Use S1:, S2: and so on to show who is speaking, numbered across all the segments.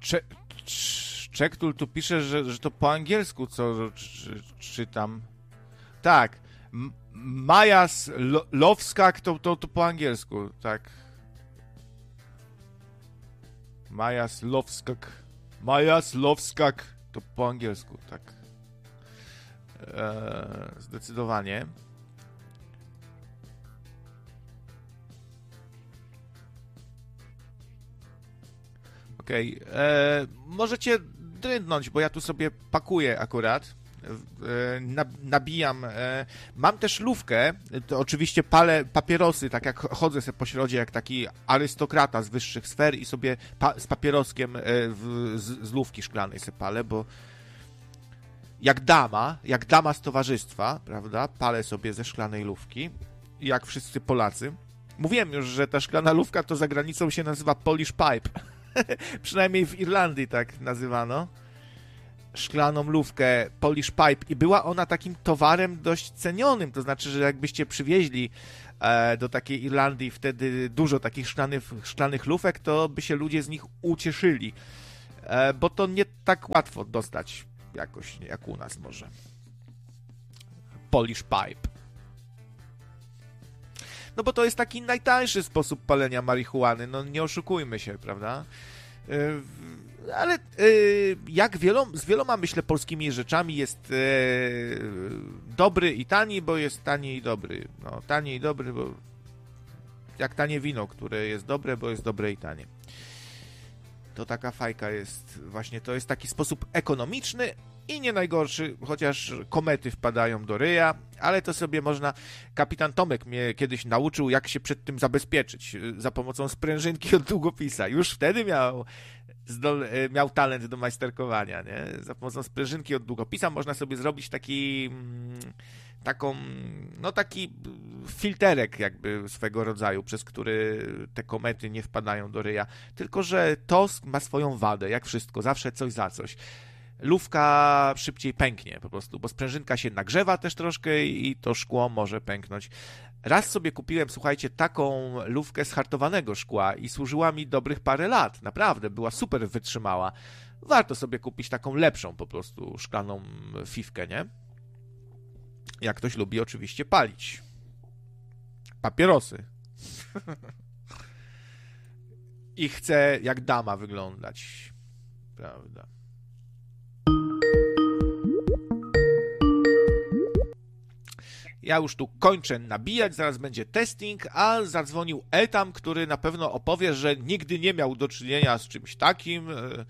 S1: Czektul tu pisze, że to po angielsku, co czytam. Tak. Maja Lowskak to po angielsku, tak. Maja Slowskak to po angielsku, tak. Zdecydowanie. Okej. Możecie drętnąć, bo ja tu sobie pakuję akurat. Nabijam. Mam też lufkę, to oczywiście palę papierosy, tak jak chodzę sobie po środzie, jak taki arystokrata z wyższych sfer i sobie z papieroskiem z lufki szklanej sobie palę, bo jak dama z towarzystwa, prawda, palę sobie ze szklanej lufki, jak wszyscy Polacy. Mówiłem już, że ta szklana lufka to za granicą się nazywa Polish Pipe. Przynajmniej w Irlandii tak nazywano. Szklaną lufkę Polish Pipe i była ona takim towarem dość cenionym, to znaczy, że jakbyście przywieźli do takiej Irlandii wtedy dużo takich szklanych lufek, to by się ludzie z nich ucieszyli, bo to nie tak łatwo dostać jakoś, jak u nas może. Polish Pipe. No bo to jest taki najtańszy sposób palenia marihuany, no nie oszukujmy się, prawda? Ale jak z wieloma, myślę, polskimi rzeczami jest dobry i tani, bo jest tani i dobry. No, tani i dobry, bo jak tanie wino, które jest dobre, bo jest dobre i tanie. To taka fajka jest właśnie, to jest taki sposób ekonomiczny i nie najgorszy, chociaż komety wpadają do ryja, ale to sobie można... Kapitan Tomek mnie kiedyś nauczył, jak się przed tym zabezpieczyć za pomocą sprężynki od długopisa. Już wtedy miał talent do majsterkowania, nie? Za pomocą sprężynki od długopisa można sobie zrobić taki filterek jakby swego rodzaju, przez który te komety nie wpadają do ryja. Tylko że to ma swoją wadę, jak wszystko, zawsze coś za coś. Lufka szybciej pęknie po prostu, bo sprężynka się nagrzewa też troszkę i to szkło może pęknąć. Raz sobie kupiłem, słuchajcie, taką lufkę z hartowanego szkła i służyła mi dobrych parę lat. Naprawdę, była super wytrzymała. Warto sobie kupić taką lepszą po prostu szklaną fifkę, nie? Jak ktoś lubi oczywiście palić. Papierosy. I chce jak dama wyglądać. Prawda? Ja już tu kończę nabijać, zaraz będzie testing, a zadzwonił Etam, który na pewno opowie, że nigdy nie miał do czynienia z czymś takim,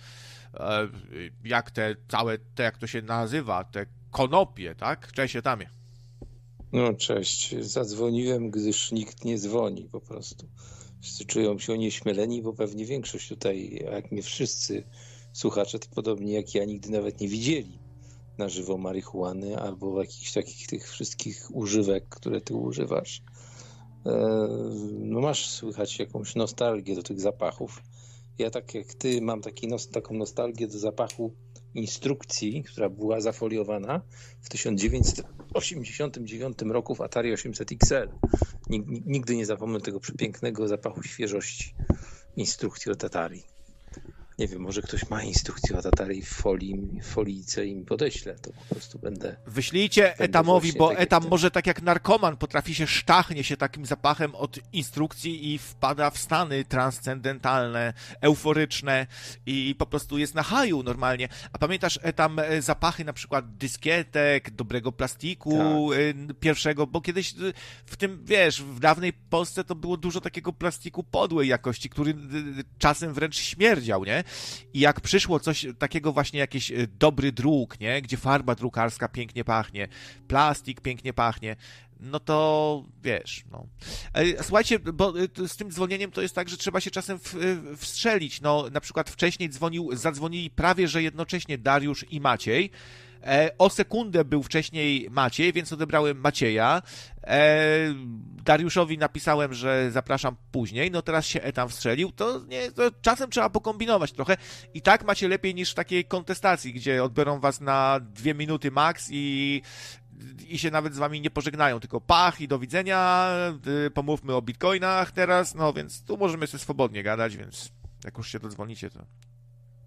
S1: jak te całe, jak to się nazywa, te konopie, tak? Cześć Etamie.
S2: No cześć, zadzwoniłem, gdyż nikt nie dzwoni po prostu. Wszyscy czują się onieśmieleni, bo pewnie większość tutaj, jak nie wszyscy słuchacze, to podobnie jak ja, nigdy nawet nie widzieli na żywo marihuany albo jakichś takich tych wszystkich używek, które ty używasz. No masz słychać jakąś nostalgię do tych zapachów. Ja tak jak ty mam taką nostalgię do zapachu instrukcji, która była zafoliowana w 1989 roku w Atari 800 XL. Nigdy nie zapomnę tego przepięknego zapachu świeżości instrukcji od Atari. Nie wiem, może ktoś ma instrukcję od Atari w folijce i mi podeślę, to po prostu będę...
S1: Wyślijcie Etamowi, bo Etam może tak jak narkoman potrafi się sztachnie się takim zapachem od instrukcji i wpada w stany transcendentalne, euforyczne i po prostu jest na haju normalnie. A pamiętasz, Etam, zapachy na przykład dyskietek, dobrego plastiku pierwszego, bo kiedyś w tym, wiesz, w dawnej Polsce to było dużo takiego plastiku podłej jakości, który czasem wręcz śmierdział, nie? I jak przyszło coś takiego właśnie, jakiś dobry druk, nie? Gdzie farba drukarska pięknie pachnie, plastik pięknie pachnie, no to wiesz, no. Słuchajcie, bo z tym dzwonieniem to jest tak, że trzeba się czasem wstrzelić. No, na przykład wcześniej zadzwonili prawie, że jednocześnie Dariusz i Maciej. O sekundę był wcześniej Maciej, więc odebrałem Macieja. Dariuszowi napisałem, że zapraszam później. No teraz się Etam wstrzelił. To czasem trzeba pokombinować trochę. I tak macie lepiej niż w takiej kontestacji, gdzie odbiorą was na 2 minuty max i się nawet z wami nie pożegnają, tylko pach i do widzenia, pomówmy o bitcoinach teraz, no więc tu możemy sobie swobodnie gadać, więc jak już się dodzwonicie, to...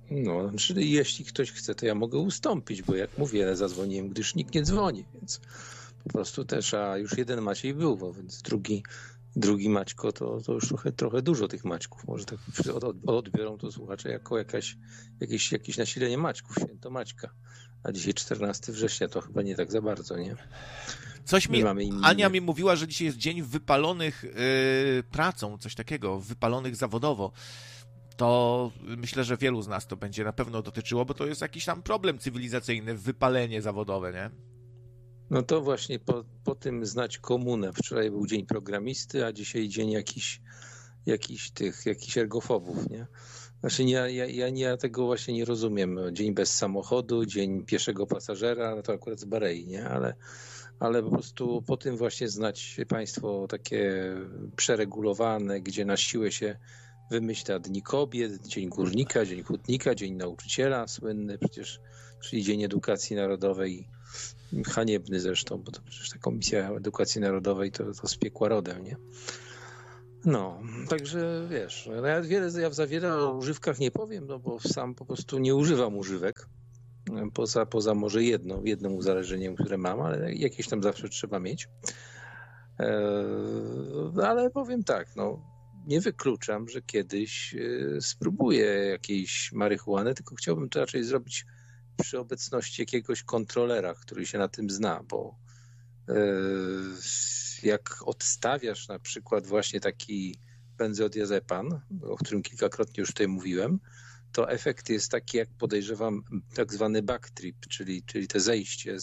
S2: No, czyli jeśli ktoś chce, to ja mogę ustąpić, bo jak mówię, zadzwoniłem, gdyż nikt nie dzwoni, więc po prostu też, a już jeden Maciej był, więc drugi Maćko to już trochę dużo tych Maćków. Może tak odbiorą to słuchacze jako jakieś nasilenie Maćków, święto Maćka. A dzisiaj 14 września to chyba nie tak za bardzo, nie?
S1: Ania mi mówiła, że dzisiaj jest dzień wypalonych pracą, coś takiego, wypalonych zawodowo. To myślę, że wielu z nas to będzie na pewno dotyczyło, bo to jest jakiś tam problem cywilizacyjny, wypalenie zawodowe, nie?
S2: No to właśnie po tym znać komunę. Wczoraj był dzień programisty, a dzisiaj dzień jakichś ergofobów, nie? Znaczy ja tego właśnie nie rozumiem. Dzień bez samochodu, dzień pieszego pasażera, no to akurat z Barei, nie? Ale po prostu po tym właśnie znać państwo takie przeregulowane, gdzie na siłę się wymyśla Dni Kobiet, Dzień Górnika, Dzień Hutnika, Dzień Nauczyciela, słynny przecież, czyli Dzień Edukacji Narodowej, haniebny zresztą, bo to przecież ta Komisja Edukacji Narodowej to z piekła rodem, nie? No, także wiesz, ja za wiele o używkach nie powiem, no bo sam po prostu nie używam używek, poza może jednym uzależnieniem, które mam, ale jakieś tam zawsze trzeba mieć. Ale powiem tak, no nie wykluczam, że kiedyś spróbuję jakiejś marihuany, tylko chciałbym to raczej zrobić przy obecności jakiegoś kontrolera, który się na tym zna, bo jak odstawiasz na przykład właśnie taki benzodiazepam, o którym kilkakrotnie już tutaj mówiłem, to efekt jest taki, jak podejrzewam, tak zwany backtrip, czyli te zejście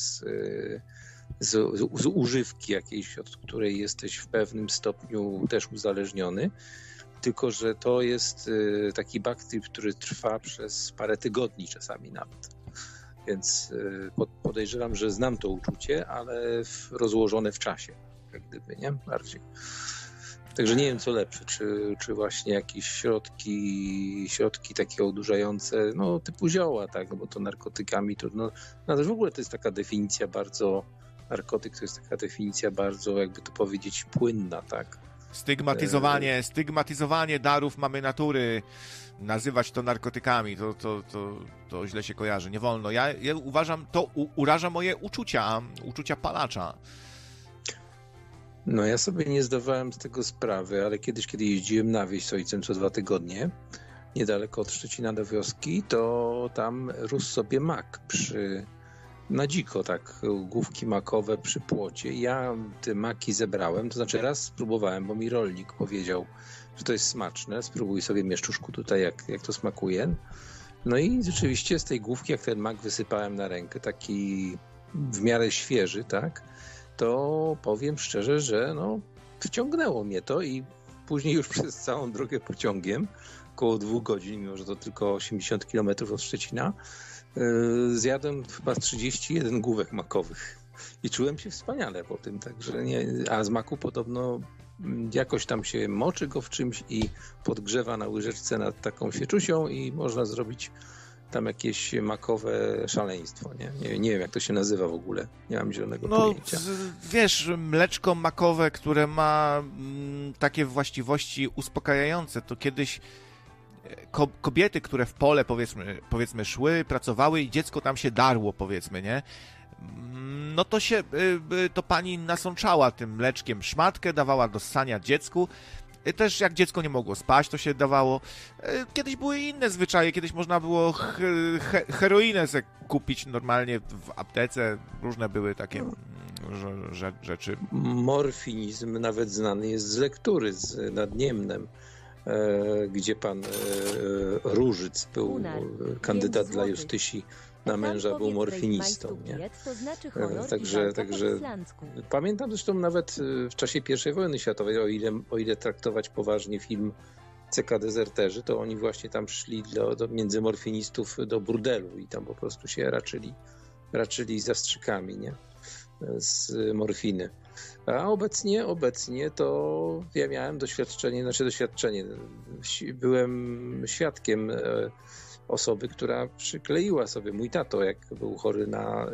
S2: z używki jakiejś, od której jesteś w pewnym stopniu też uzależniony, tylko że to jest taki backtrip, który trwa przez parę tygodni czasami nawet. Więc podejrzewam, że znam to uczucie, ale rozłożone w czasie, jak gdyby, nie? Bardziej. Także nie wiem, co lepsze, czy właśnie jakieś środki takie odurzające, no typu zioła, tak, no bo to narkotykami, to no w ogóle to jest taka definicja bardzo, narkotyk to jest taka definicja bardzo, jakby to powiedzieć, płynna, tak.
S1: Stygmatyzowanie darów mamy natury, nazywać to narkotykami, to źle się kojarzy, nie wolno. Ja uważam, to uraża moje uczucia palacza.
S2: No ja sobie nie zdawałem z tego sprawy, ale kiedy jeździłem na wieś z ojcem co 2 tygodnie, niedaleko od Szczecina do wioski, to tam rósł sobie mak na dziko, tak, główki makowe przy płocie. Ja te maki zebrałem, to znaczy raz spróbowałem, bo mi rolnik powiedział, że to jest smaczne, spróbuj sobie, mieszczuszku, tutaj jak to smakuje. No i rzeczywiście z tej główki, jak ten mak wysypałem na rękę, taki w miarę świeży, tak, to powiem szczerze, że no, wciągnęło mnie to i później już przez całą drogę pociągiem, około 2 godzin, mimo że to tylko 80 km od Szczecina, zjadłem chyba 31 główek makowych i czułem się wspaniale po tym, także nie, a z maku podobno jakoś tam się moczy go w czymś i podgrzewa na łyżeczce nad taką świeczusią i można zrobić tam jakieś makowe szaleństwo, nie? Nie wiem, jak to się nazywa w ogóle. Nie mam zielonego pojęcia.
S1: Wiesz, mleczko makowe, które ma takie właściwości uspokajające, to kiedyś kobiety, które w pole powiedzmy szły, pracowały i dziecko tam się darło, powiedzmy, nie? No to pani nasączała tym mleczkiem szmatkę, dawała do ssania dziecku. Też jak dziecko nie mogło spać, to się dawało. Kiedyś były inne zwyczaje, kiedyś można było heroinę sobie kupić normalnie w aptece. Różne były takie rzeczy.
S2: Morfinizm nawet znany jest z lektury nad Niemnem, gdzie pan Różyc był kandydat dla Justysi na męża, był morfinistą. Nie? Także pamiętam zresztą nawet w czasie I wojny światowej, o ile traktować poważnie film CK Dezerterzy, to oni właśnie tam szli między morfinistów do burdelu i tam po prostu się raczyli zastrzykami, nie? Z morfiny. A obecnie to ja miałem doświadczenie, byłem świadkiem osoby, która przykleiła sobie, mój tato, jak był chory na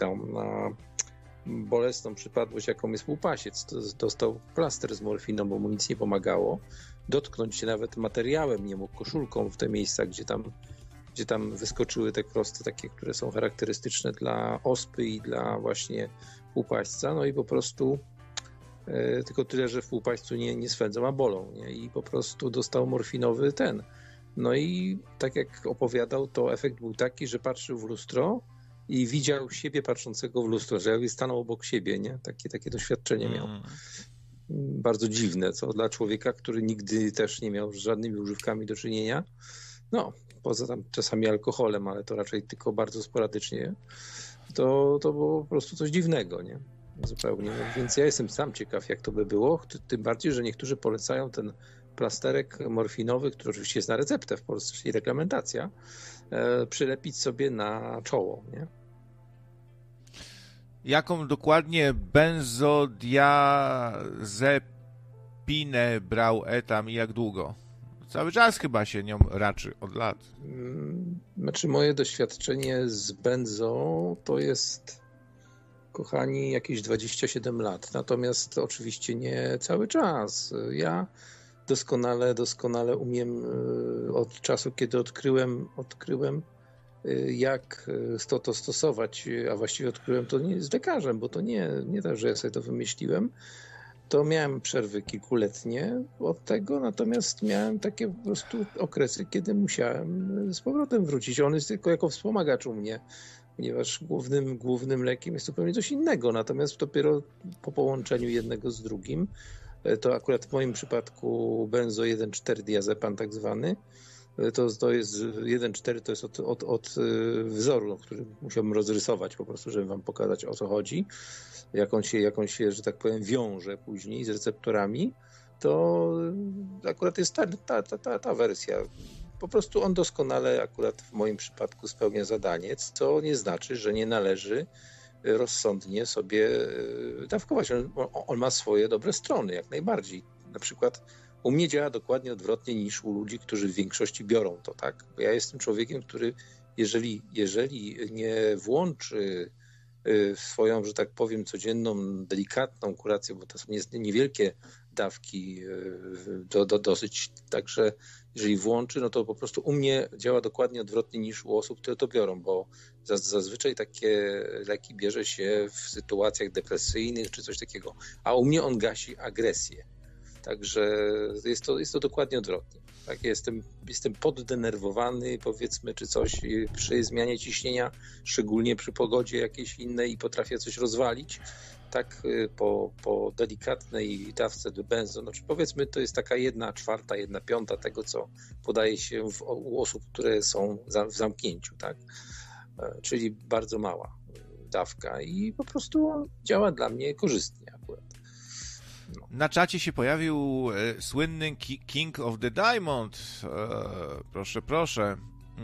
S2: bolesną przypadłość, jaką jest półpasiec, to dostał plaster z morfiną, bo mu nic nie pomagało. Dotknąć się nawet materiałem nie mógł, koszulką w te miejsca, gdzie tam gdzie tam wyskoczyły te krosty takie, które są charakterystyczne dla ospy i dla właśnie półpaśćca, no i po prostu tylko tyle, że w półpaśćcu nie swędzą, a bolą, nie? I po prostu dostał morfinowy ten. No i tak jak opowiadał, to efekt był taki, że patrzył w lustro i widział siebie patrzącego w lustro, że jakby stanął obok siebie, nie? Takie doświadczenie miał. Bardzo dziwne, co dla człowieka, który nigdy też nie miał z żadnymi używkami do czynienia. No, poza tam czasami alkoholem, ale to raczej tylko bardzo sporadycznie. To było po prostu coś dziwnego, nie? Zupełnie. No, więc ja jestem sam ciekaw, jak to by było. Tym bardziej, że niektórzy polecają ten plasterek morfinowy, który oczywiście jest na receptę w Polsce, czyli reglamentacja, przylepić sobie na czoło, nie?
S1: Jaką dokładnie benzodiazepinę brał Etam i jak długo? Cały czas chyba się nią raczy, od lat.
S2: Znaczy moje doświadczenie z benzo to jest, kochani, jakieś 27 lat. Natomiast oczywiście nie cały czas. Ja doskonale umiem od czasu, kiedy odkryłem jak to stosować, a właściwie odkryłem to nie z lekarzem, bo to nie tak, że ja sobie to wymyśliłem. To miałem przerwy kilkuletnie od tego, natomiast miałem takie po prostu okresy, kiedy musiałem z powrotem wrócić. On jest tylko jako wspomagacz u mnie, ponieważ głównym lekiem jest zupełnie coś innego. Natomiast dopiero po połączeniu jednego z drugim, to akurat w moim przypadku benzo 1,4-diazepam tak zwany, to jest 1,4, to jest od wzoru, który musiałbym rozrysować po prostu, żeby wam pokazać, o co chodzi, jak on się, że tak powiem, wiąże później z receptorami, to akurat jest ta wersja. Po prostu on doskonale akurat w moim przypadku spełnia zadanie, co nie znaczy, że nie należy rozsądnie sobie dawkować. On ma swoje dobre strony, jak najbardziej. Na przykład u mnie działa dokładnie odwrotnie niż u ludzi, którzy w większości biorą to, tak? Bo ja jestem człowiekiem, który jeżeli nie włączy w swoją, że tak powiem, codzienną, delikatną kurację, bo to są niewielkie dawki dosyć, także jeżeli włączy, no to po prostu u mnie działa dokładnie odwrotnie niż u osób, które to biorą, bo zazwyczaj takie leki bierze się w sytuacjach depresyjnych czy coś takiego, a u mnie on gasi agresję. Także jest to dokładnie odwrotnie. Tak, jestem poddenerwowany, powiedzmy, czy coś przy zmianie ciśnienia, szczególnie przy pogodzie jakiejś innej i potrafię coś rozwalić. Tak po delikatnej dawce benzo, no, czy powiedzmy, to jest taka 1/4, 1/5 tego, co podaje się u osób, które są w zamknięciu, tak? Czyli bardzo mała dawka i po prostu działa dla mnie korzystnie akurat.
S1: No. Na czacie się pojawił słynny King of the Diamond, proszę,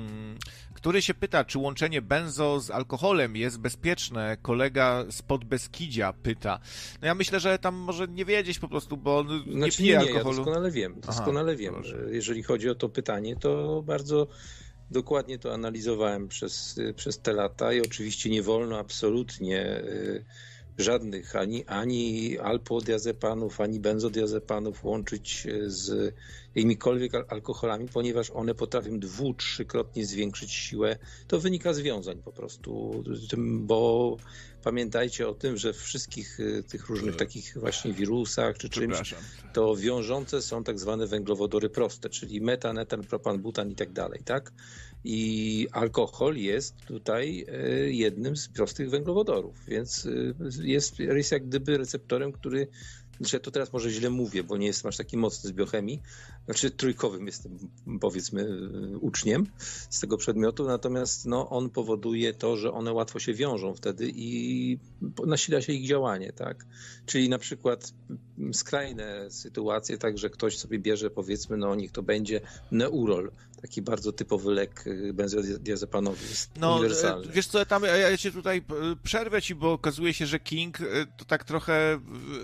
S1: który się pyta, czy łączenie benzo z alkoholem jest bezpieczne. Kolega z Podbeskidzia pyta. No ja myślę, że tam może nie wiedzieć po prostu, bo on nie pije alkoholu.
S2: Ja doskonale wiem. Jeżeli chodzi o to pytanie, to bardzo dokładnie to analizowałem przez te lata i oczywiście nie wolno absolutnie żadnych ani alpodiazepanów, ani benzodiazepanów łączyć z jakimikolwiek alkoholami, ponieważ one potrafią 2-3-krotnie zwiększyć siłę. To wynika z wiązań po prostu, bo pamiętajcie o tym, że w wszystkich tych różnych takich właśnie wirusach czy czymś, to wiążące są tak zwane węglowodory proste, czyli metan, etan, propan, butan i tak dalej, tak? I alkohol jest tutaj jednym z prostych węglowodorów, więc jest jak gdyby receptorem, który, znaczy to teraz może źle mówię, bo nie jestem aż taki mocny z biochemii, znaczy trójkowym jestem, powiedzmy, uczniem z tego przedmiotu, natomiast no, on powoduje to, że one łatwo się wiążą wtedy i nasila się ich działanie, tak? Czyli na przykład skrajne sytuacje, tak, że ktoś sobie bierze, powiedzmy, no niech to będzie Neurol, taki bardzo typowy lek benzodiazepanowy, jest uniwersalny.
S1: Wiesz co, tam ja cię tutaj przerwę ci, bo okazuje się, że King to tak trochę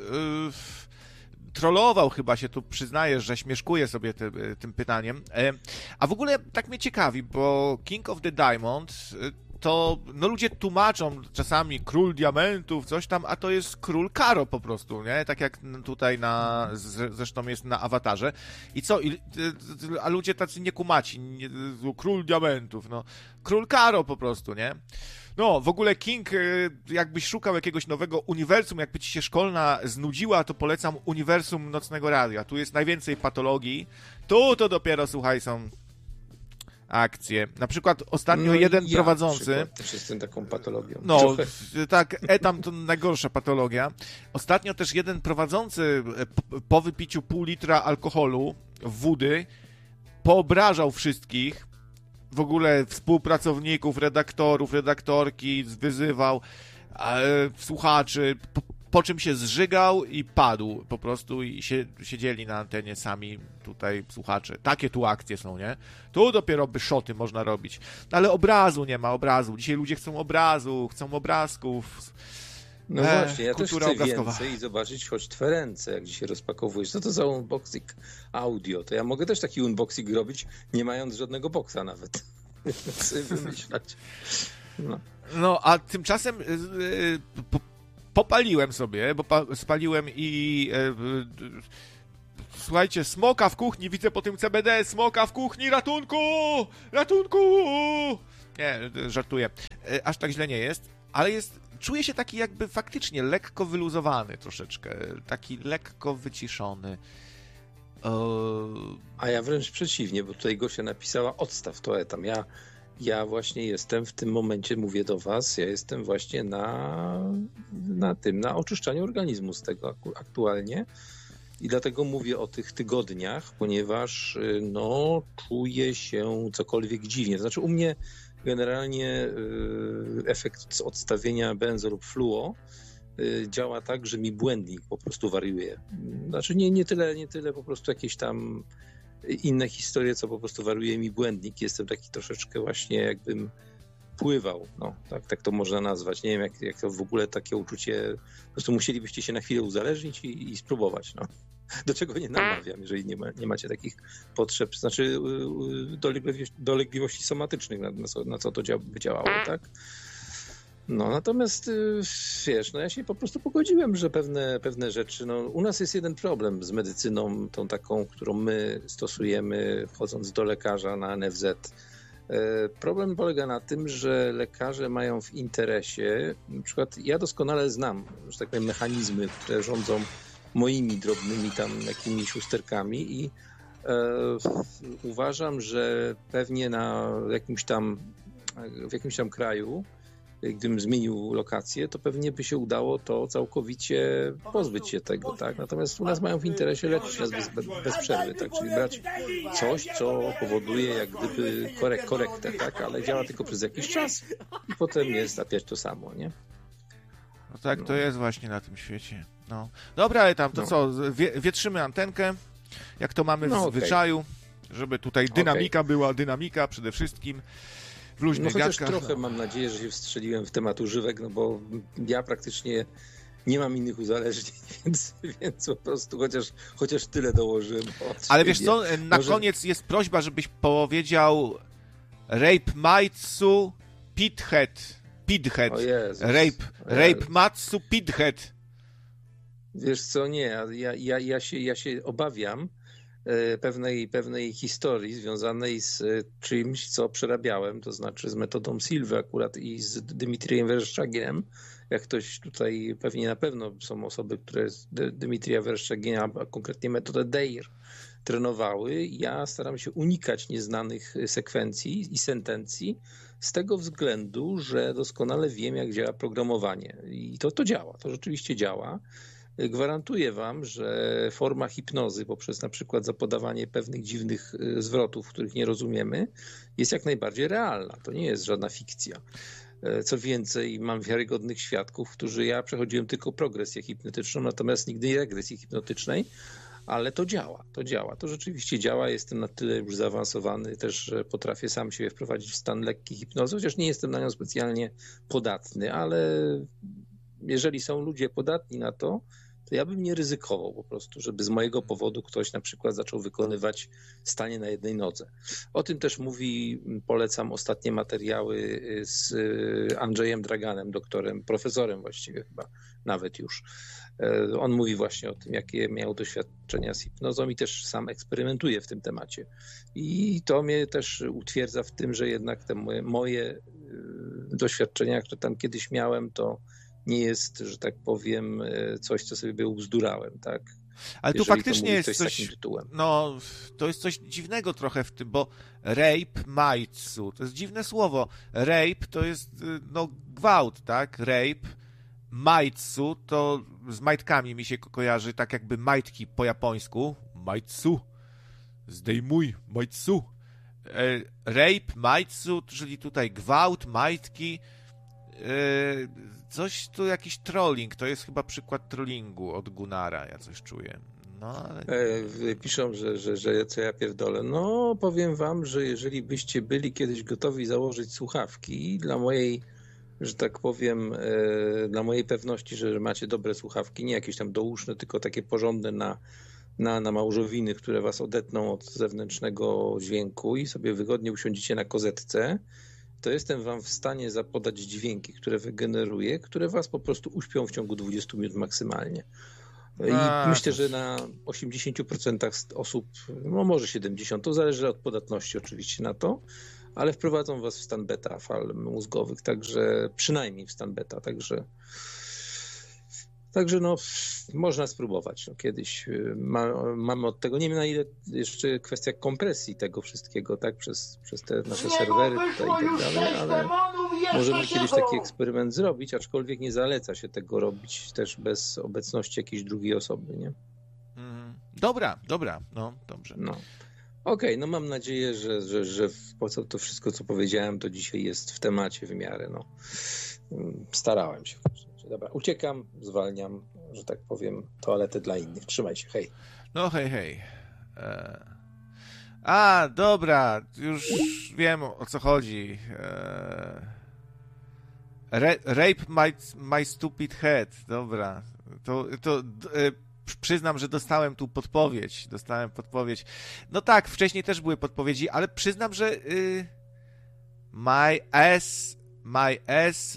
S1: trollował, chyba się tu przyznajesz, że śmieszkuje sobie tym pytaniem. A w ogóle tak mnie ciekawi, bo King of the Diamond to no ludzie tłumaczą czasami król diamentów, coś tam, a to jest król Karo po prostu, nie? Tak jak tutaj zresztą jest na awatarze. I co? A ludzie tacy niekumaci, król diamentów, no. Król Karo po prostu, nie? No, w ogóle King, jakbyś szukał jakiegoś nowego uniwersum, jakby ci się szkolna znudziła, to polecam uniwersum Nocnego Radia. Tu jest najwięcej patologii. Tu to dopiero, słuchaj, są akcje. Na przykład ostatnio jeden prowadzący...
S2: Też jestem taką patologią.
S1: No, tak, tam to najgorsza patologia. Ostatnio też jeden prowadzący po wypiciu pół litra alkoholu, wody, poobrażał wszystkich, w ogóle współpracowników, redaktorów, redaktorki, wyzywał słuchaczy, po czym się zżygał i padł po prostu i siedzieli na antenie sami tutaj słuchacze. Takie tu akcje są, nie? Tu dopiero by szoty można robić. No ale obrazu nie ma, obrazu. Dzisiaj ludzie chcą obrazu, chcą obrazków.
S2: No właśnie, ja też chcę więcej i zobaczyć choć twe ręce, jak dzisiaj rozpakowujesz. Co to za unboxing audio? To ja mogę też taki unboxing robić, nie mając żadnego boksa nawet. Sobie wymyślać.
S1: No, a tymczasem popaliłem sobie, bo spaliłem i słuchajcie, smoka w kuchni, widzę po tym CBD, smoka w kuchni, ratunku! Ratunku! Nie, żartuję. Aż tak źle nie jest, ale czuję się taki jakby faktycznie lekko wyluzowany troszeczkę, taki lekko wyciszony.
S2: A ja wręcz przeciwnie, bo tutaj Gosia napisała, odstaw to etam. Ja właśnie jestem w tym momencie, mówię do was, ja jestem właśnie na oczyszczaniu organizmu z tego aktualnie i dlatego mówię o tych tygodniach, ponieważ no czuję się cokolwiek dziwnie. To znaczy u mnie generalnie efekt odstawienia benzo lub fluo działa tak, że mi błędnik po prostu wariuje. Znaczy nie tyle po prostu jakieś tam inne historie, co po prostu wariuje mi błędnik. Jestem taki troszeczkę właśnie jakbym pływał, no tak to można nazwać. Nie wiem, jak to w ogóle takie uczucie, po prostu musielibyście się na chwilę uzależnić i spróbować, no. Do czego nie namawiam, jeżeli nie macie takich potrzeb, znaczy dolegliwości somatycznych, na co to by działało, tak? No, natomiast wiesz, no ja się po prostu pogodziłem, że pewne rzeczy, no u nas jest jeden problem z medycyną, tą taką, którą my stosujemy wchodząc do lekarza na NFZ. Problem polega na tym, że lekarze mają w interesie, na przykład ja doskonale znam, że tak powiem, mechanizmy, które rządzą moimi drobnymi tam jakimiś usterkami i uważam, że pewnie w jakimś tam kraju, gdybym zmienił lokację, to pewnie by się udało to całkowicie pozbyć się tego, tak? Natomiast u nas mają w interesie leczyć nas bez przerwy, tak? Czyli brać coś, co powoduje jak gdyby korektę, tak? Ale działa tylko przez jakiś czas i potem jest opять to samo, nie?
S1: No tak, to jest właśnie na tym świecie. No. Dobra, ale tam to co, wietrzymy antenkę, jak to mamy w zwyczaju, żeby tutaj dynamika była, dynamika przede wszystkim.
S2: No chociaż trochę mam nadzieję, że się wstrzeliłem w temat używek, no bo ja praktycznie nie mam innych uzależnień, więc po prostu chociaż tyle dołożyłem.
S1: Ale wiesz co, na koniec jest prośba, żebyś powiedział Rape Matsu Pithead. Rape Matsu Pithead.
S2: Wiesz co, nie, ja się obawiam pewnej historii związanej z czymś, co przerabiałem, to znaczy z metodą Silwy akurat i z Dmitrijem Werszczagiem. Jak ktoś tutaj, pewnie na pewno są osoby, które Dmitrija Werszczagina, a konkretnie metodę DEIR trenowały. Ja staram się unikać nieznanych sekwencji i sentencji z tego względu, że doskonale wiem, jak działa programowanie. I to działa, to rzeczywiście działa. Gwarantuję wam, że forma hipnozy poprzez na przykład zapodawanie pewnych dziwnych zwrotów, których nie rozumiemy, jest jak najbardziej realna. To nie jest żadna fikcja. Co więcej, mam wiarygodnych świadków, którzy ja przechodziłem tylko progresję hipnotyczną, natomiast nigdy nie regresji hipnotycznej, ale to działa. To rzeczywiście działa. Jestem na tyle już zaawansowany też, że potrafię sam siebie wprowadzić w stan lekkiej hipnozy, chociaż nie jestem na nią specjalnie podatny, ale jeżeli są ludzie podatni na to, to ja bym nie ryzykował po prostu, żeby z mojego powodu ktoś na przykład zaczął wykonywać stanie na jednej nodze. O tym też polecam ostatnie materiały z Andrzejem Draganem, doktorem, profesorem właściwie chyba nawet już. On mówi właśnie o tym, jakie miał doświadczenia z hipnozą i też sam eksperymentuje w tym temacie. I to mnie też utwierdza w tym, że jednak te moje doświadczenia, które tam kiedyś miałem, to nie jest, że tak powiem, coś, co sobie ubzdurałem, tak?
S1: Ale tu faktycznie jest coś, no, to jest coś dziwnego trochę w tym, bo rape maitsu, to jest dziwne słowo. Rape to jest, no, gwałt, tak? Rape, maitsu to z majtkami mi się kojarzy, tak jakby majtki po japońsku. Maitsu, zdejmuj, maitsu. Rape, maitsu, czyli tutaj gwałt, majtki. Coś tu, jakiś trolling, to jest chyba przykład trollingu od Gunnara, ja coś czuję. No, ale...
S2: Piszą, że co ja pierdolę. No, powiem wam, że jeżeli byście byli kiedyś gotowi założyć słuchawki dla mojej, że tak powiem, dla mojej pewności, że macie dobre słuchawki, nie jakieś tam douszne, tylko takie porządne na małżowiny, które was odetną od zewnętrznego dźwięku i sobie wygodnie usiądziecie na kozetce, to jestem wam w stanie zapodać dźwięki, które wygeneruję, które was po prostu uśpią w ciągu 20 minut maksymalnie. I myślę, że na 80% osób, no może 70%, to zależy od podatności oczywiście na to, ale wprowadzą was w stan beta fal mózgowych, także przynajmniej w stan beta, Także no, można spróbować. No, kiedyś mamy od tego, nie wiem na ile jeszcze kwestia kompresji tego wszystkiego, tak, przez te nasze serwery tutaj i tak dalej, ale możemy kiedyś taki eksperyment zrobić, aczkolwiek nie zaleca się tego robić też bez obecności jakiejś drugiej osoby, nie?
S1: Dobra, no dobrze.
S2: No. Okej, no mam nadzieję, że po co to wszystko, co powiedziałem, to dzisiaj jest w temacie w miarę, no. Starałem się. Dobra, uciekam, zwalniam, że tak powiem, toaletę dla innych. Trzymaj się, hej.
S1: No hej. Dobra, już wiem, o co chodzi. Rape my stupid head. Dobra, to przyznam, że dostałem podpowiedź. No tak, wcześniej też były podpowiedzi, ale przyznam, że my ass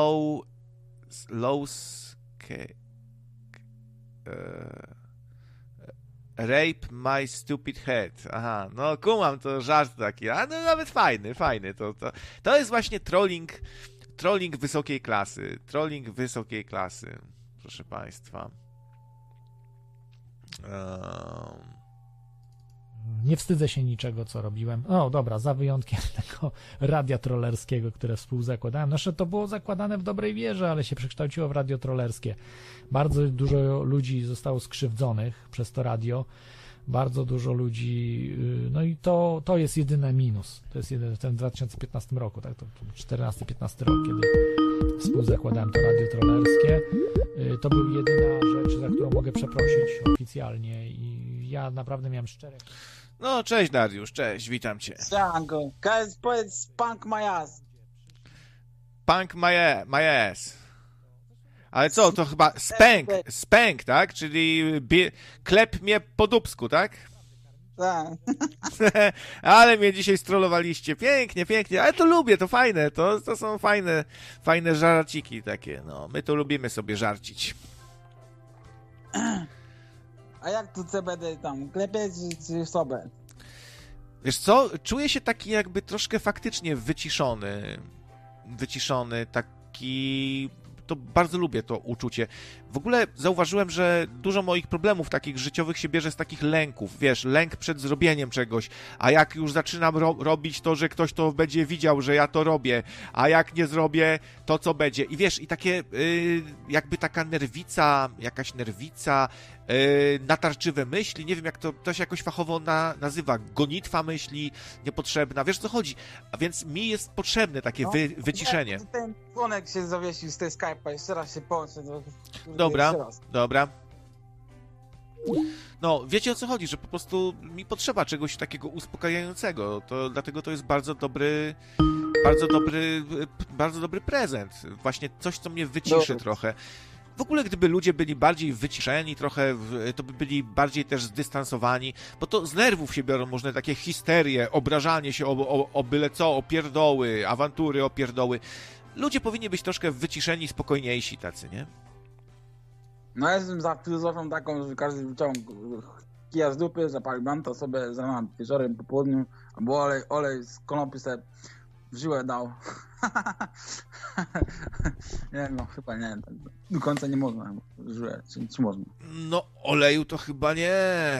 S1: rape my stupid head. Aha, no kumam, to żart taki. A no nawet fajny. To jest właśnie trolling wysokiej klasy. Proszę państwa.
S3: Nie wstydzę się niczego, co robiłem. O, dobra, za wyjątkiem tego radia trollerskiego, które współzakładałem. Znaczy, to było zakładane w dobrej wierze, ale się przekształciło w radio trollerskie. Bardzo dużo ludzi zostało skrzywdzonych przez to radio. Bardzo dużo ludzi, no i to jest jedyny minus. To jest w tym 2015 roku, tak, to 14-15 rok, kiedy współzakładałem to radio trollerskie. To był jedyna rzecz, za którą mogę przeprosić oficjalnie i ja naprawdę miałem szczere...
S1: No, cześć Dariusz, cześć, witam cię.
S4: Django, powiedz punk my ass.
S1: Punk my ass. Ale co, to chyba spank, tak? Czyli klep mnie po dupsku, tak?
S4: Tak.
S1: Ale mnie dzisiaj strollowaliście. Pięknie, ale to lubię, to fajne, to są fajne żarciki takie, no. My to lubimy sobie żarcić.
S4: A jak tu CBD tam, klepie czy sobie?
S1: Wiesz co, czuję się taki jakby troszkę faktycznie wyciszony, taki... To bardzo lubię to uczucie. W ogóle zauważyłem, że dużo moich problemów takich życiowych się bierze z takich lęków. Wiesz, lęk przed zrobieniem czegoś, a jak już zaczynam robić to, że ktoś to będzie widział, że ja to robię, a jak nie zrobię, to co będzie. I wiesz, i takie jakby taka jakaś nerwica, natarczywe myśli, nie wiem jak to się jakoś fachowo nazywa, gonitwa myśli niepotrzebna, wiesz co chodzi, a więc mi jest potrzebne takie wyciszenie.
S4: Ten dzwonek się zawiesił z tej Skype'a, jeszcze raz się połączę.
S1: Dobra. No, wiecie o co chodzi, że po prostu mi potrzeba czegoś takiego uspokajającego, dlatego to jest bardzo dobry prezent, właśnie coś, co mnie wyciszy trochę. W ogóle gdyby ludzie byli bardziej wyciszeni trochę, to by byli bardziej też zdystansowani, bo to z nerwów się biorą różne takie histerie, obrażanie się o byle co, o pierdoły, awantury, o pierdoły. Ludzie powinni być troszkę wyciszeni, spokojniejsi tacy, nie?
S4: No ja jestem za filozofią taką, że każdy wyciąga kija z dupy, zapalił banta sobie z rana, wieczorem, po południu, albo olej z konopi sobie w żyłę dał. Nie no, chyba nie, tak do końca nie można żyłę, czy można?
S1: No, oleju to chyba nie.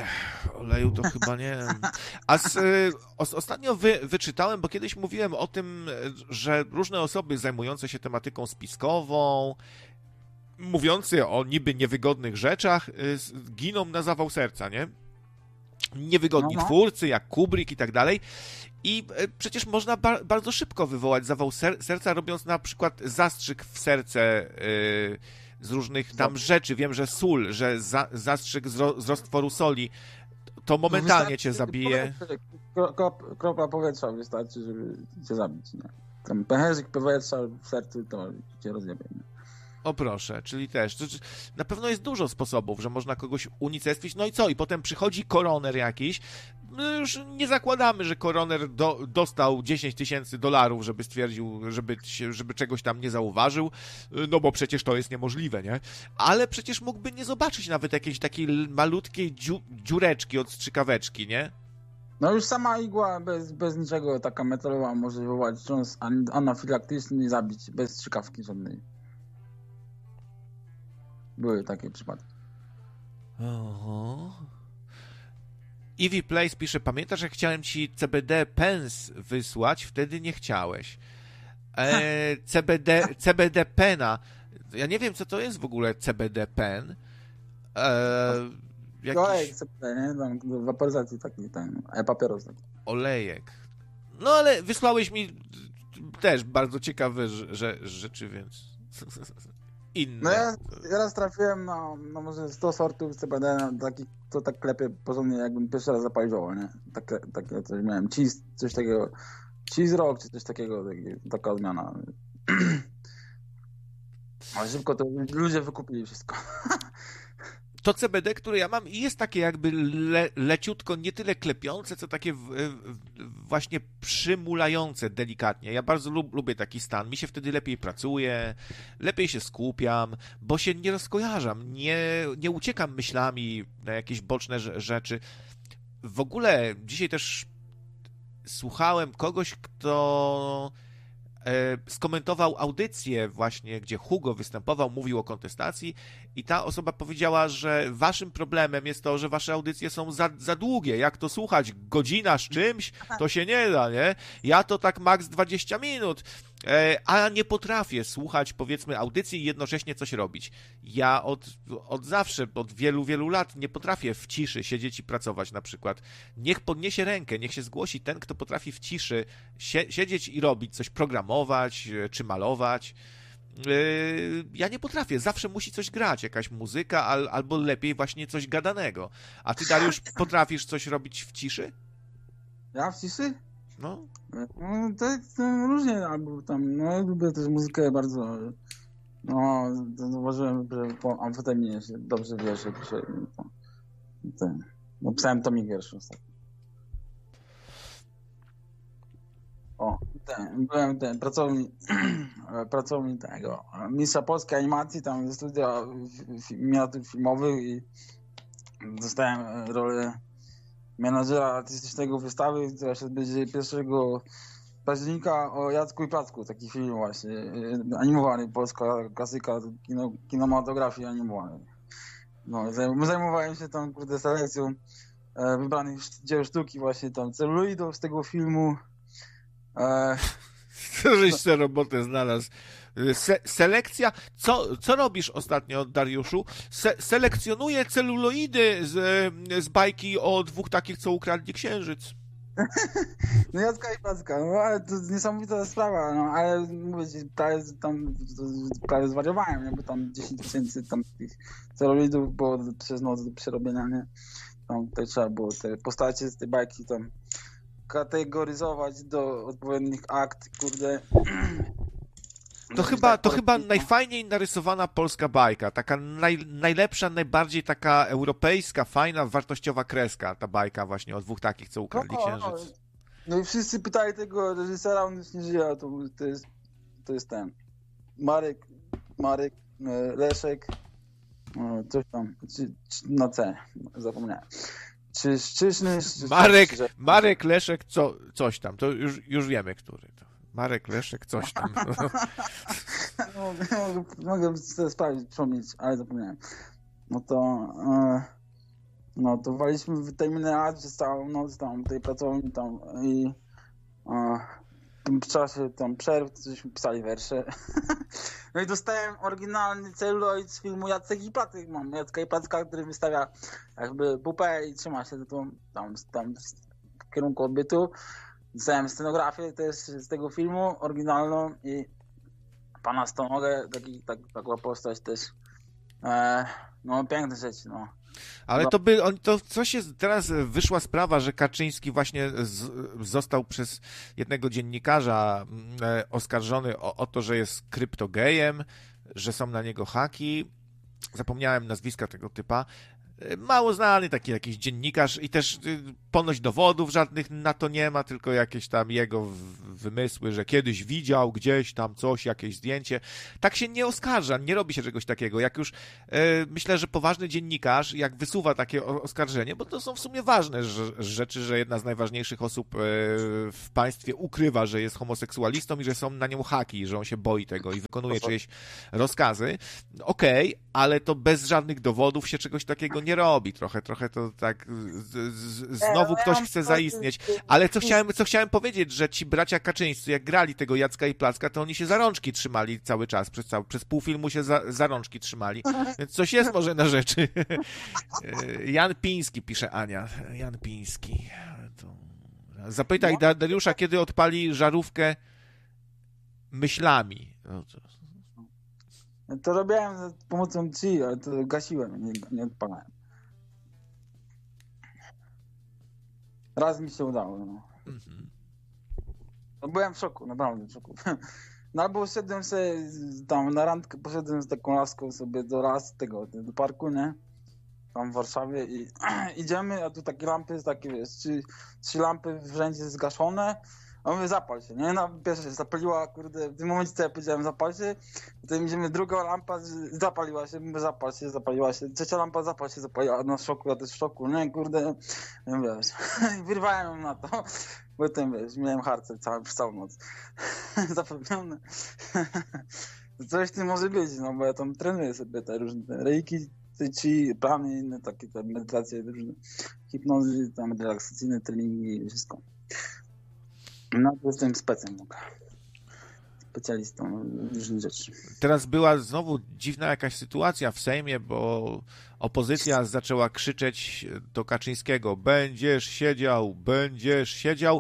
S1: A ostatnio wyczytałem, bo kiedyś mówiłem o tym, że różne osoby zajmujące się tematyką spiskową, mówiący o niby niewygodnych rzeczach, giną na zawał serca, nie? Niewygodni twórcy, jak Kubrick i tak dalej. I przecież można bardzo szybko wywołać zawał serca, robiąc na przykład zastrzyk w serce z różnych tam rzeczy. Wiem, że sól, że zastrzyk z roztworu soli, to momentalnie cię zabije.
S4: Kropla powietrza wystarczy, żeby cię zabić, nie? Tam pęcherzyk powietrza w sercu, to cię rozjebie, nie?
S1: O proszę, czyli też. Na pewno jest dużo sposobów, że można kogoś unicestwić. No i co? I potem przychodzi koroner jakiś. My już nie zakładamy, że koroner dostał $10,000, żeby stwierdził, żeby czegoś tam nie zauważył, no bo przecież to jest niemożliwe, nie? Ale przecież mógłby nie zobaczyć nawet jakiejś takiej malutkiej dziureczki od strzykaweczki, nie?
S4: No już sama igła bez niczego, taka metalowa, może wywołać wstrząs anafilaktyczny i zabić bez strzykawki żadnej. Były takie przypadki.
S1: Oho. Eevee Place pisze, pamiętasz, jak chciałem ci CBD Pens wysłać? Wtedy nie chciałeś. CBD Pena. Ja nie wiem, co to jest w ogóle CBD Pen.
S4: Olejek CBD, nie? Tam do waporyzacji taki ten, papieros taki.
S1: Olejek. No ale wysłałeś mi też bardzo ciekawe rzeczy, więc... inne.
S4: No ja raz trafiłem na może 100 sortów CBD, takich, to tak klepie porządnie, jakbym pierwszy raz zapalił zioło, nie? Takie coś miałem. Coś takiego. Cheese Rock, czy coś takiego, taka odmiana. Ale szybko to ludzie wykupili wszystko.
S1: To CBD, które ja mam, jest takie jakby leciutko, nie tyle klepiące, co takie właśnie przymulające delikatnie. Ja bardzo lubię taki stan. Mi się wtedy lepiej pracuje, lepiej się skupiam, bo się nie rozkojarzam, nie uciekam myślami na jakieś boczne rzeczy. W ogóle dzisiaj też słuchałem kogoś, kto skomentował audycję właśnie, gdzie Hugo występował, mówił o kontestacji i ta osoba powiedziała, że waszym problemem jest to, że wasze audycje są za długie. Jak to słuchać? Godzina z czymś? To się nie da, nie? Ja to tak maks 20 minut, a nie potrafię słuchać, powiedzmy, audycji i jednocześnie coś robić. Ja od zawsze, od wielu, wielu lat nie potrafię w ciszy siedzieć i pracować na przykład. Niech podniesie rękę, niech się zgłosi ten, kto potrafi w ciszy siedzieć i robić, coś programować czy malować. Ja nie potrafię, zawsze musi coś grać, jakaś muzyka albo lepiej właśnie coś gadanego. A ty, Dariusz, potrafisz coś robić w ciszy?
S4: Ja w ciszy?
S1: No.
S4: To różnie, albo tam, no lubię też muzykę bardzo, no zauważyłem, że po amfetaminie się dobrze wiersze pisze. No pisałem tomik wierszy ostatnio. Byłem pracownik tego mistrza polskiej animacji, tam ze studia miniatur filmowych i dostałem rolę menadżera artystycznego wystawy, która się odbędzie 1 października o Jacku i Placku, taki film właśnie, animowany, polska klasyka kinematografii animowanej. No, zajmowałem się tam, selekcją wybranych dzieł sztuki, właśnie tam celuloidów z tego filmu.
S1: Co żeś tę robotę znalazł? Selekcja? Co robisz ostatnio, Dariuszu? Selekcjonuję celuloidy z bajki o 2 takich, co ukradli księżyc.
S4: No Jacka i Placka, no ale to jest niesamowita sprawa, no ale mówię ci, prawie zwariowałem, nie? Bo tam 10 000 tam tych celuloidów było przez noc do przerobienia, nie? Tam tutaj trzeba było te postacie z tej bajki tam kategoryzować do odpowiednich akt, kurde.
S1: To chyba najfajniej narysowana polska bajka, taka najlepsza, najbardziej taka europejska, fajna, wartościowa kreska, ta bajka właśnie o dwóch takich, co ukradli księżyc.
S4: No i wszyscy pytali tego reżysera, on już nie żyje, a to jest ten Marek Leszek, coś tam, na C, zapomniałem. Czy Szczyszny?
S1: Marek Leszek, coś tam, to już wiemy, który to. Marek Leszek, coś tam.
S4: Mogę sprawdzić, przypomnieć, ale zapomniałem. No to waliśmy w terminal przez całą noc tam tej pracowni tam i w czasie tam przerw żeśmy pisali wersze. No i dostałem oryginalny celuloid z filmu Jacek i Placek. Mam Jacka i Placka, który wystawia jakby pupę i trzyma się tam w kierunku odbytu. Dostałem scenografię też z tego filmu, oryginalną i pana Stonogę, taka postać też. No piękne rzeczy, no.
S1: Ale to coś jest, teraz wyszła sprawa, że Kaczyński właśnie został przez jednego dziennikarza oskarżony o to, że jest kryptogejem, że są na niego haki. Zapomniałem nazwiska tego typa. Mało znany taki jakiś dziennikarz i też ponoć dowodów żadnych na to nie ma, tylko jakieś tam jego wymysły, że kiedyś widział gdzieś tam coś, jakieś zdjęcie. Tak się nie oskarża, nie robi się czegoś takiego. Jak już myślę, że poważny dziennikarz, jak wysuwa takie oskarżenie, bo to są w sumie ważne rzeczy, że jedna z najważniejszych osób w państwie ukrywa, że jest homoseksualistą i że są na nią haki, że on się boi tego i wykonuje czyjeś rozkazy. Okej, ale to bez żadnych dowodów się czegoś takiego nie robi. Trochę to tak znowu ktoś chce zaistnieć. Ale co chciałem powiedzieć, że ci bracia Kaczyńscy, jak grali tego Jacka i Placka, to oni się za rączki trzymali cały czas. Przez pół filmu się za rączki trzymali. Więc coś jest może na rzeczy. Jan Piński, pisze Ania. Jan Piński. Zapytaj Dariusza, kiedy odpali żarówkę myślami.
S4: To robiłem za pomocą Qi, ale to gasiłem, nie odpalałem. Raz mi się udało, no. No byłem w szoku, naprawdę w szoku. No albo szedłem sobie tam na randkę, poszedłem z taką laską sobie do do parku, nie? Tam w Warszawie i idziemy, a tu takie lampy, takie wiesz, trzy lampy w rzędzie zgaszone. A mówię, zapal się, nie? No pierwsza się zapaliła, kurde, w tym momencie co ja powiedziałem, zapal się, potem idziemy, druga lampa zapaliła się, mówię, zapaliła się, trzecia lampa zapaliła, no w szoku, ja też w szoku, nie, kurde, nie wiesz, wyrwałem ją na to, potem wiesz, miałem harce przez całą noc, zapewnione, coś w tym może być, no bo ja tam trenuję sobie te różne reiki, Qi, plany, inne takie te medytacje, różne hipnozy, tam relaksacyjne treningi i wszystko. No, to jestem specjalistą różnych rzeczy.
S1: Teraz była znowu dziwna jakaś sytuacja w Sejmie, bo opozycja zaczęła krzyczeć do Kaczyńskiego: będziesz siedział,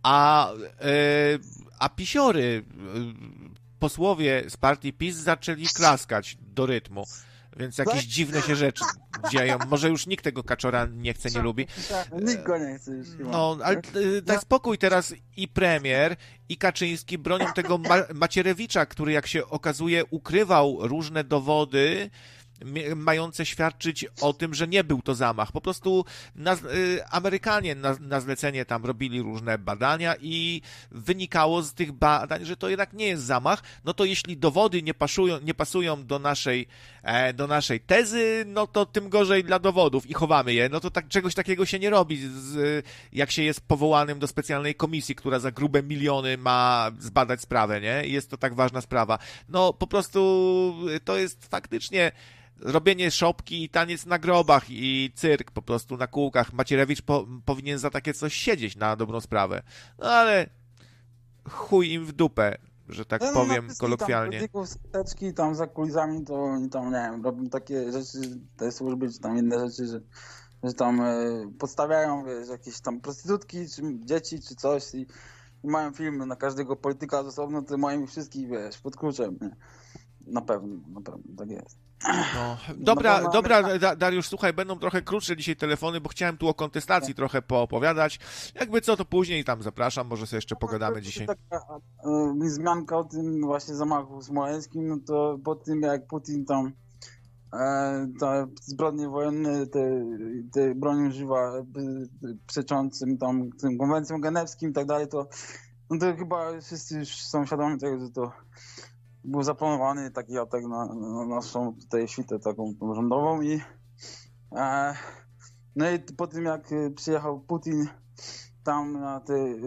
S1: a pisiory, posłowie z partii PiS zaczęli klaskać do rytmu. Więc jakieś dziwne się rzeczy dzieją. Może już nikt tego Kaczora nie chce, nie lubi.
S4: Nikt go nie chce już.
S1: No, ale daj spokój, teraz i premier, i Kaczyński bronią tego Macierewicza, który, jak się okazuje, ukrywał różne dowody mające świadczyć o tym, że nie był to zamach. Po prostu Amerykanie na zlecenie tam robili różne badania i wynikało z tych badań, że to jednak nie jest zamach. No to jeśli dowody nie pasują do naszej tezy, no to tym gorzej dla dowodów i chowamy je. No to czegoś takiego się nie robi, jak się jest powołanym do specjalnej komisji, która za grube miliony ma zbadać sprawę, nie? I jest to tak ważna sprawa. No po prostu to jest faktycznie robienie szopki i taniec na grobach i cyrk po prostu na kółkach. Macierewicz powinien za takie coś siedzieć na dobrą sprawę. No ale chuj im w dupę, że tak powiem kolokwialnie.
S4: Tam skuteczki tam za kulisami to oni tam, nie wiem, robią takie rzeczy, te służby, czy tam inne rzeczy, że tam podstawiają, wiesz, jakieś tam prostytutki, czy dzieci, czy coś i mają filmy na każdego polityka z osobno, to mają ich wszystkich, wiesz, pod kluczem, nie? Na pewno, tak jest.
S1: No. Dobra, Dariusz, słuchaj, będą trochę krótsze dzisiaj telefony, bo chciałem tu o kontestacji trochę poopowiadać. Jakby co, to później tam zapraszam, może sobie jeszcze pogadamy dzisiaj.
S4: Taka wzmianka o tym właśnie zamachu smoleńskim, no to po tym jak Putin tam te zbrodnie wojenne, te broni używa przeczącym tam tym konwencjom genewskim i tak dalej, to chyba wszyscy już są świadomi tego, że to był zaplanowany taki atak na naszą tutaj świtę taką rządową no i po tym jak przyjechał Putin tam na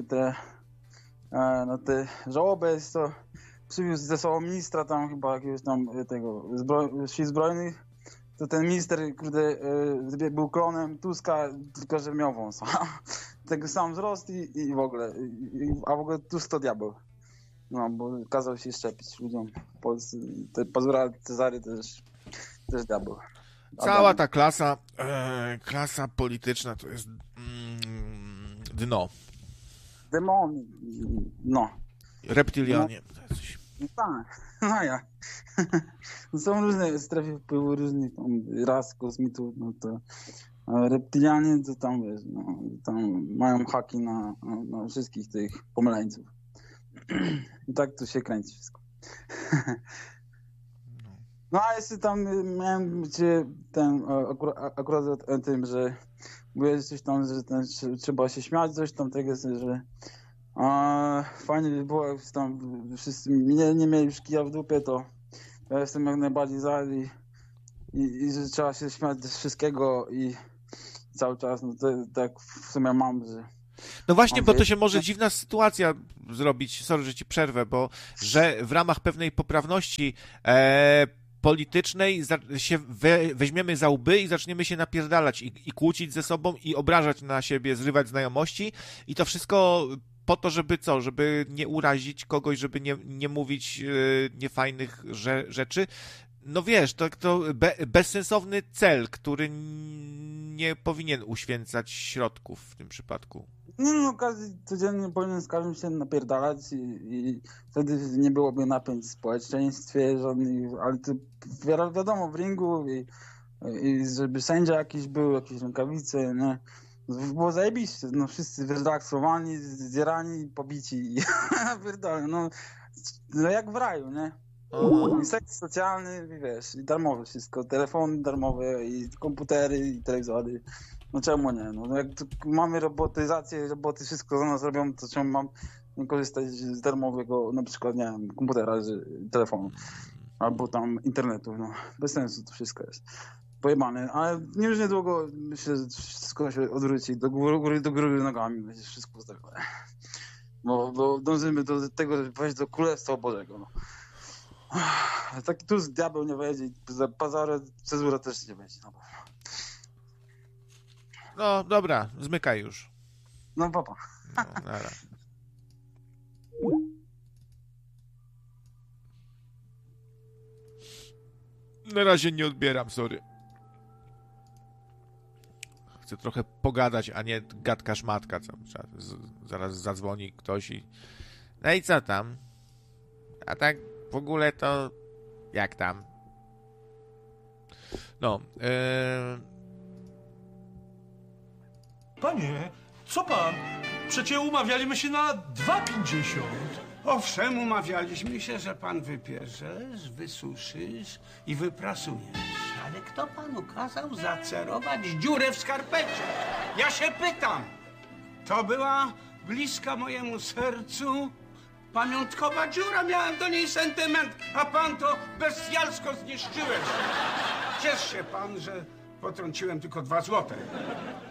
S4: te żałobę, to przywiózł ze sobą ministra tam chyba jakiegoś tam tego sił zbrojnych, to ten minister, kurde, był klonem Tuska, tylko że miał wąsa. Tego sam wzrost i w ogóle, a w ogóle Tusk to diabeł. No, bo kazał się szczepić ludziom w Polsce. Te Pazura, Cezary też diabeł.
S1: Cała ta klasa polityczna to jest dno.
S4: Demony, no.
S1: Reptilianie.
S4: No tak, no jak. Są różne strefy wpływu różnych tam ras kosmitów, no to reptilianie to tam, wiesz, no, tam mają haki na wszystkich tych pomyleńców. I tak to się kręci wszystko. No a jeszcze tam miałem akurat o tym, że mówię coś tam, że trzeba się śmiać, coś tam tego, że fajnie by było, jak tam wszyscy nie mieli już kija w dupie, to ja jestem jak najbardziej za i że trzeba się śmiać ze wszystkiego i cały czas, no to tak w sumie mam, że...
S1: No właśnie, bo to się może dziwna sytuacja zrobić, sorry, że ci przerwę, bo że w ramach pewnej poprawności politycznej się weźmiemy za łby i zaczniemy się napierdalać i kłócić ze sobą i obrażać na siebie, zrywać znajomości i to wszystko po to, żeby co? Żeby nie urazić kogoś, żeby nie mówić niefajnych rzeczy. No wiesz, to bezsensowny cel, który nie powinien uświęcać środków w tym przypadku.
S4: No, każdy codziennie powinien z każdym się napierdalać i wtedy nie byłoby napięć w społeczeństwie żadnych, ale to wiadomo w ringu i żeby sędzia jakiś był, jakieś rękawice, nie? Było zajebiście, no wszyscy zrelaksowani, zdzierani, pobici i no jak w raju, nie? I seks socjalny, wiesz, i darmowe wszystko, telefony darmowe i komputery i telewizory. No czemu nie? No jak mamy robotyzację, roboty wszystko za nas robią, to czemu mam korzystać z darmowego, na przykład, nie wiem, komputera, telefonu albo tam internetu, no bez sensu to wszystko jest. Pojebane, ale już niedługo myślę, że wszystko się odwróci do góry nogami, będzie wszystko zdrowe. Bo dążymy do tego, żeby wejść do Królestwa Bożego. No. Tak tu z diabeł nie wejdzie, za Pazarę, Cezura też nie wejdzie.
S1: No dobra, zmykaj już.
S4: No papa.
S1: No, nara. Na razie nie odbieram, sorry. Chcę trochę pogadać, a nie gadka szmatka. Zaraz zadzwoni ktoś i... No i co tam? A tak w ogóle to... Jak tam? No,
S5: Panie, co pan? Przecie umawialiśmy się na 2,50.
S6: Owszem, umawialiśmy się, że pan wypierzesz, wysuszysz i wyprasujesz. Ale kto panu kazał zacerować dziurę w skarpecie? Ja się pytam. To była bliska mojemu sercu pamiątkowa dziura. Miałem do niej sentyment, a pan to bestialsko zniszczyłeś. Ciesz się pan, że potrąciłem tylko 2 złote.